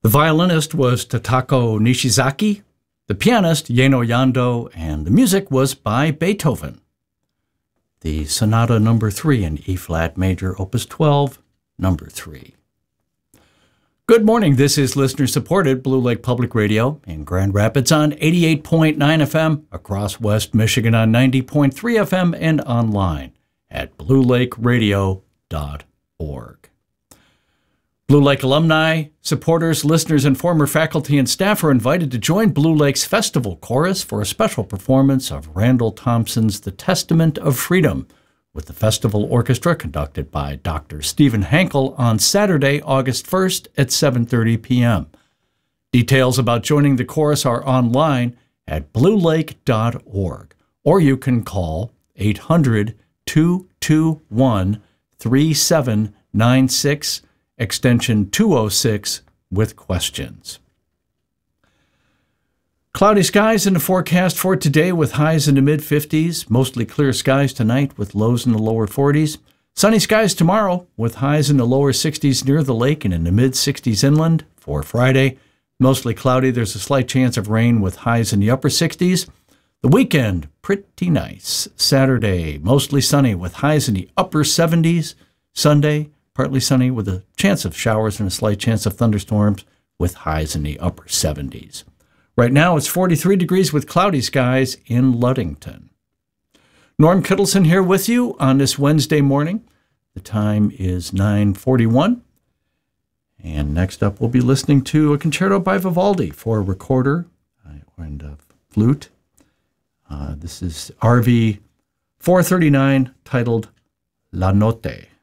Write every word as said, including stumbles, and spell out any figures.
The violinist was Tatako Nishizaki, the pianist Yeno Yando, and the music was by Beethoven. The Sonata Number three in E-flat major, Opus twelve, Number three. Good morning. This is listener-supported Blue Lake Public Radio in Grand Rapids on eighty-eight point nine F M, across West Michigan on ninety point three F M, and online at blue lake radio dot org. Blue Lake alumni, supporters, listeners, and former faculty and staff are invited to join Blue Lake's Festival Chorus for a special performance of Randall Thompson's The Testament of Freedom, with the festival orchestra conducted by Doctor Stephen Hankel on Saturday, August first at seven thirty p.m. Details about joining the chorus are online at blue lake dot org, or you can call eight hundred, two two one, three seven nine six, extension two oh six, with questions. Cloudy skies in the forecast for today with highs in the mid-fifties. Mostly clear skies tonight with lows in the lower forties. Sunny skies tomorrow with highs in the lower sixties near the lake and in the mid-sixties inland. For Friday, mostly cloudy. There's a slight chance of rain with highs in the upper sixties. The weekend, pretty nice. Saturday, mostly sunny with highs in the upper seventies. Sunday, partly sunny with a chance of showers and a slight chance of thunderstorms with highs in the upper seventies. Right now, it's forty-three degrees with cloudy skies in Ludington. Norm Kittleson here with you on this Wednesday morning. The time is nine forty-one. And next up, we'll be listening to a concerto by Vivaldi for recorder and uh, flute. Uh, this is R V four thirty-nine, titled La Notte.